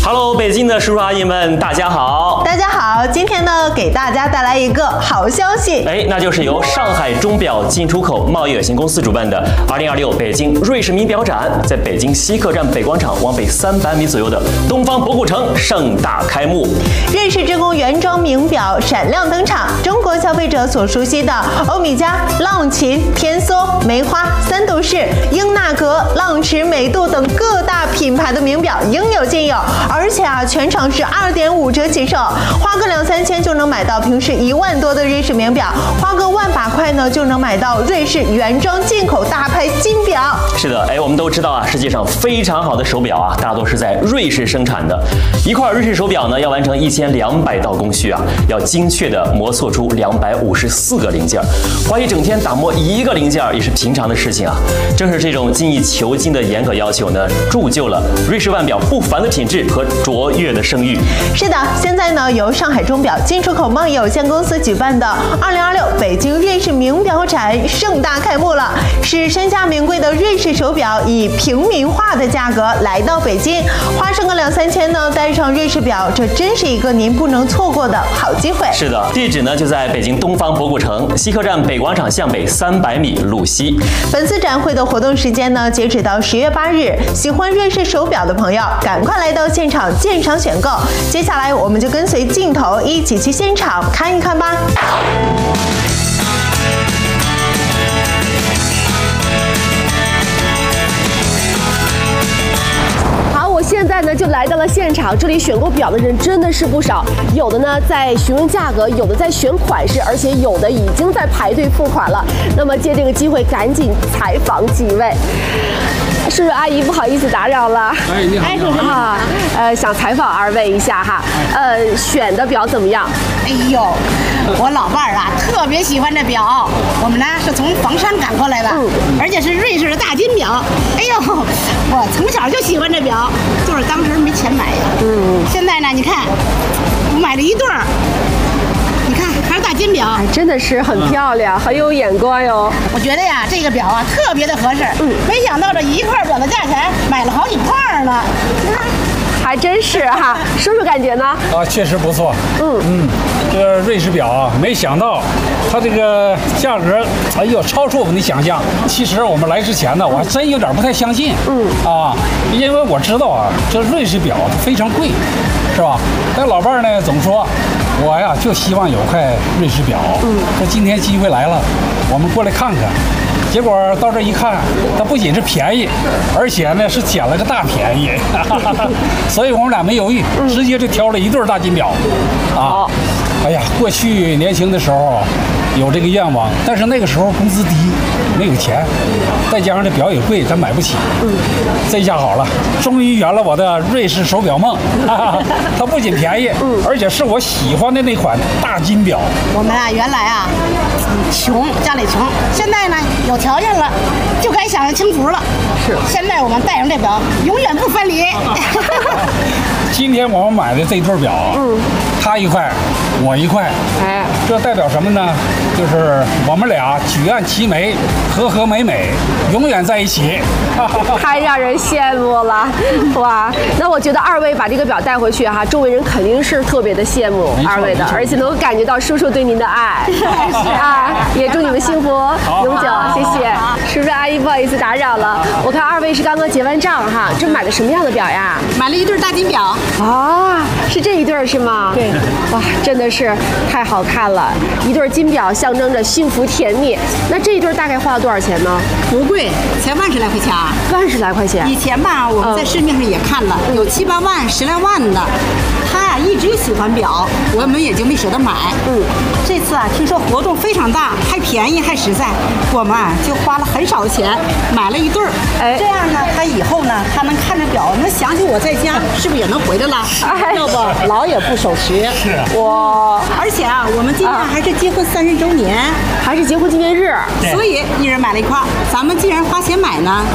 Hello， 北京的叔叔阿姨们，大家好！ 大家好，今天呢，给大家带来一个好消息， 那就是由上海钟表进出口贸易有限公司主办的2026北京瑞士名表展，在北京西客站北广场往北300米左右的东方博古城盛大开幕。 瑞士之宫原装名表闪亮登场，中国消费者所熟悉的欧米茄、浪琴、天梭、梅花、三斗式、英纳格、浪驰、美度等各大品牌的名表应有尽有，而且全场是2.5折起售，花个2-3千就能买到平时1万多的瑞士名表，花个100把块呢就能买到瑞士原装进口大牌金表。 是的，我们都知道世界上非常好的手表大多是在瑞士生产的。一块瑞士手表呢，要完成1200道工序要精确的磨塑出254个零件，花一整天打磨一个零件也是平常的事情正是这种精益求精的严格要求呢，铸就了瑞士腕表不凡的品质和卓越的声誉。 是的，现在呢，由上海钟表进出口贸易有限公司举办的2026北京瑞士名表展盛大开幕了，使身价名贵的瑞士手表以平民化的价格来到北京，花上个2-3千呢，带上瑞士表，这真是一个您不能错过的好机会。 是的，地址呢就在北京东方博古城西客站北广场向北300米路西。 本次展会的活动时间呢，截止到10月8日，喜欢瑞士手表的朋友，赶快来到现场鉴赏选购。接下来我们就跟随镜头一起去现场看一看吧。 现在呢，就来到了现场，这里选购表的人真的是不少，有的呢在询问价格，有的在选款式，而且有的已经在排队付款了。那么借这个机会，赶紧采访几位。叔叔阿姨，不好意思打扰了。 你好。 叔叔想采访2位一下选的表怎么样？ 哎呦，我老伴儿特别喜欢这表，我们呢是从房山赶过来的，而且是瑞士的大金表。哎呦，我从小就喜欢这表，就是当时没钱买呀。现在呢，你看，我买了一对儿。你看，还是大金表， 真的是很漂亮，很有眼光哟。 我觉得这个表特别的合适。没想到这一块表的价钱买了好几块呢。 还真是叔叔感觉呢？ 确实不错。这个瑞士表没想到它这个价格，超出我们的想象。其实我们来之前呢，我还真有点不太相信。因为我知道这瑞士表非常贵，是吧？但老伴儿呢总说，我就希望有块瑞士表。说今天机会来了，我们过来看看。结果到这一看，它不仅是便宜，而且呢是捡了个大便宜，所以我们俩没犹豫，直接就挑了一对大金表。过去年轻的时候有这个愿望，但是那个时候工资低，没有钱，再加上这表也贵，咱买不起。这下好了，终于圆了我的瑞士手表梦。它不仅便宜，而且是我喜欢的那款大金表。 我们原来穷，家里穷，现在呢有条件了，就该享受清福了。是，现在我们戴上这表，永远不分离。 今天我们买的这对表，他一块，我一块，这代表什么呢？就是我们俩举案齐眉，和和美美，永远在一起。 太让人羡慕了，哇！那我觉得2位把这个表带回去周围人肯定是特别的羡慕2位的，而且能够感觉到叔叔对您的爱。也祝你们幸福永久，谢谢。叔叔阿姨，不好意思打扰了，我看2位是刚刚结完账这买的什么样的表呀？ 买了一对大金表。 是这一对是吗？对。哇，真的是太好看了，一对金表象征着幸福甜蜜。那这一对大概花了多少钱呢？ 不贵，才20来块钱。 20来块钱。 以前我们在市面上也看了，有7、8万、10来万的。他一直喜欢表，我们也就没舍得买。这次听说活动非常大，还便宜还实在，我们就花了很少的钱买了一对儿。这样呢，他以后呢，他能看着表，能想起我在家，是不是也能回来了？要不老也不守时。 是。 而且我们今年还是结婚30周年， 还是结婚纪念日， 所以一人买了一块。咱们既然花钱买呢，